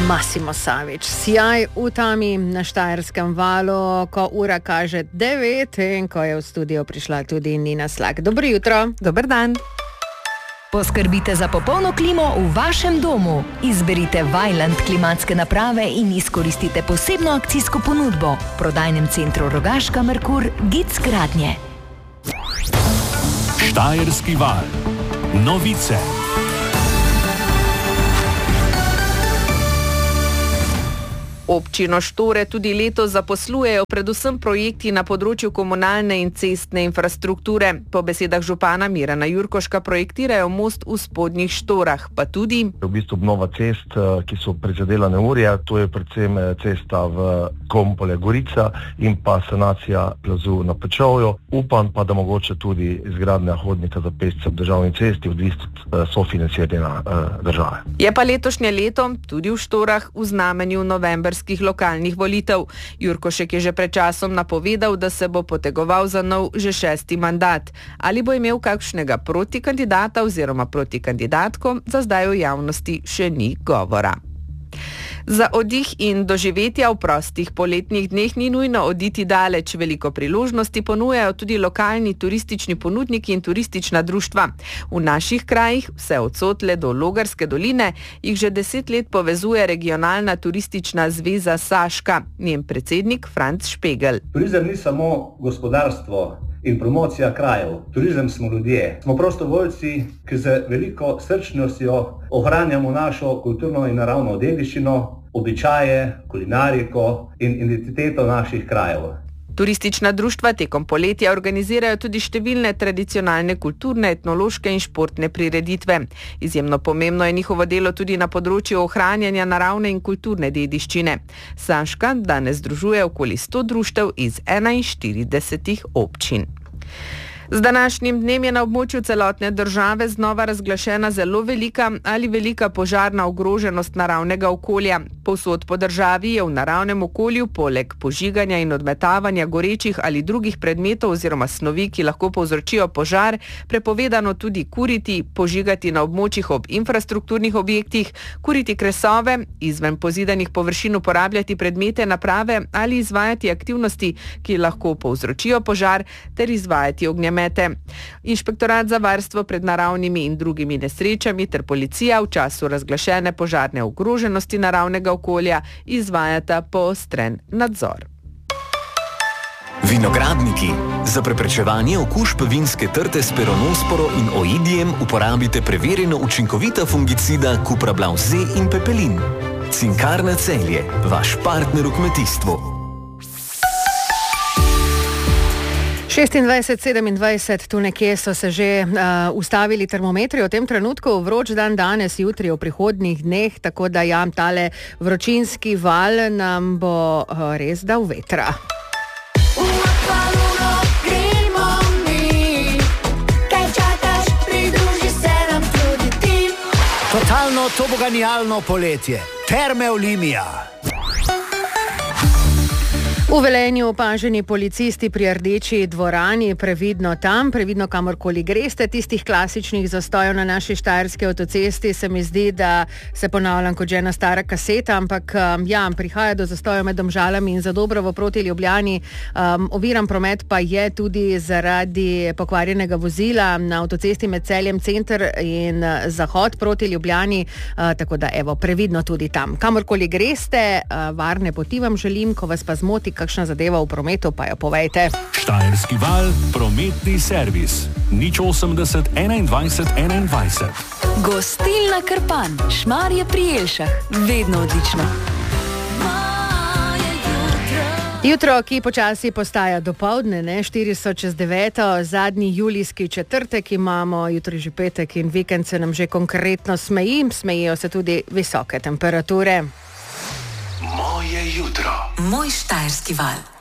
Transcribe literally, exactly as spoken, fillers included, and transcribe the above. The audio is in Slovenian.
Massimo Savič, sijaj v tami na Štajerskem valu, ko ura kaže devet in ko je v studio prišla tudi Nina Slak. Dobro jutro. Dober dan. Poskrbite za popolno klimo v vašem domu. Izberite Vaillant klimatske naprave in izkoristite posebno akcijsko ponudbo. V prodajnem centru Rogaška Merkur Gic Gradnje. Štajerski val. Novice. Občino Štore tudi letos zaposlujejo predvsem projekti na področju komunalne in cestne infrastrukture. Po besedah župana Mirana Jurkoška projektirajo most v Spodnjih Štorah, pa tudi v bistvu obnova cest, ki so prizadela neurja, to je predvsem cesta v Kompole Gorica in pa sanacija plazu na Pečovju. Upam pa, da mogoče tudi izgradnja hodnika za pešce ob državni cesti, odvisno od sofinanciranja države. Je pa letošnje leto tudi v Štorah v znamenju novembrskih lokalnih volitev. Jurkošek je že pred časom napovedal, da se bo potegoval za nov že šesti mandat. Ali bo imel kakšnega protikandidata oziroma protikandidatko, za zdaj v javnosti še ni govora. Za oddih in doživetja v prostih poletnih dneh ni nujno oditi daleč. Veliko priložnosti ponujajo tudi lokalni turistični ponudniki in turistična društva. V naših krajih, vse od Sotle do Logarske doline, jih že deset let povezuje regionalna turistična zveza Saška. Njen predsednik Franc Špegel. Turizem ni samo gospodarstvo in promocija krajev. Turizem smo ljudje. Smo prostovoljci, ki z veliko srčnostjo ohranjamo našo kulturno in naravno dediščino, običaje, kulinariko in identiteto naših krajev. Turistična društva tekom poletja organizirajo tudi številne tradicionalne kulturne, etnološke in športne prireditve. Izjemno pomembno je njihovo delo tudi na področju ohranjanja naravne in kulturne dediščine. Saška danes združuje okoli sto društev iz enainštiridesetih občin. Z današnjim dnem je na območju celotne države znova razglašena zelo velika ali velika požarna ogroženost naravnega okolja. Povsod po državi je v naravnem okolju poleg požiganja in odmetavanja gorečih ali drugih predmetov oziroma snovi, ki lahko povzročijo požar, prepovedano tudi kuriti, požigati na območjih ob infrastrukturnih objektih, kuriti kresove, izven pozidanih površin uporabljati predmete, naprave ali izvajati aktivnosti, ki lahko povzročijo požar, ter izvajati ognjemete. Inšpektorat za varstvo pred naravnimi in drugimi nesrečami ter policija v času razglašene požarne ogroženosti naravnega okolja izvajata poostren nadzor. Vinogradniki. Za preprečevanje okužb vinske trte s peronosporo in oidijem uporabite preverjeno učinkovita fungicida Cuprablav Z in Pepelin. Cinkarna Celje, vaš partner v kmetijstvu. šestindvajset, sedemindvajset, tu nekje so se že uh, ustavili termometri. V tem trenutku vroč dan danes, jutri, v prihodnjih dneh, tako da ja, tale vročinski val nam bo uh, res dal vetra. Totalno toboganijalno poletje. Terme Olimia. V Velenju opaženi policisti pri Rdeči dvorani, previdno tam, previdno kamorkoli greste. Tistih klasičnih zastojev na naši štajerski avtocesti se mi zdi, da se ponavljam kot že ena stara kaseta, ampak ja, prihaja do zastojev med Domžalami in Zadobrovo proti Ljubljani. Um, oviran promet pa je tudi zaradi pokvarjenega vozila na avtocesti med Celjem center in Zahod proti Ljubljani, uh, tako da evo, previdno tudi tam. Kamorkoli greste, uh, varne poti vam želim, ko vas pa zmoti kakšna zadeva v prometu, pa jo povejte. Štajerski val, prometni servis. nič osemdeset, enaindvajset, enaindvajset. Gostilna Krpan, Šmarje pri Jelšah. Vedno odlično. Jutro, ki počasi postaja dopoldne, ne, štiri so čez deveto, zadnji julijski četrtek imamo, jutri že petek in vikend se nam že konkretno smeji, smejijo se tudi visoke temperature. Moje jutro. Moj štajerski val.